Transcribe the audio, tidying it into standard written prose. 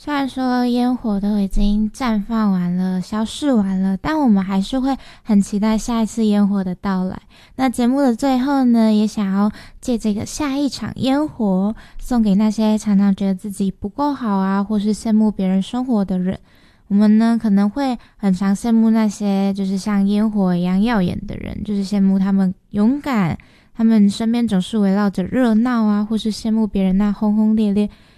虽然说烟火都已经绽放完了、消逝完了，但我们还是会很期待下一次烟火的到来。那节目的最后呢，也想要借这个下一场烟火，送给那些常常觉得自己不够好啊，或是羡慕别人生活的人。我们呢可能会很常羡慕那些就是像烟火一样耀眼的人，就是羡慕他们勇敢，他们身边总是围绕着热闹啊，或是羡慕别人那轰轰烈烈